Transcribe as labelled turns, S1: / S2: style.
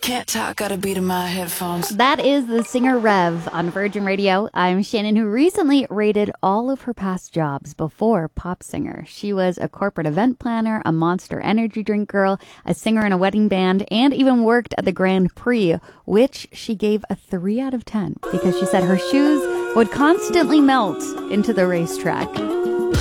S1: Can't talk, got a beat in my headphones.
S2: That is the singer Rev on Virgin Radio. I'm Shannon, who recently rated all of her past jobs before pop singer. She was a corporate event planner, a Monster energy drink girl, a singer in a wedding band, and even worked at the Grand Prix, which she gave a 3 out of 10 because she said her shoes would constantly melt into the racetrack.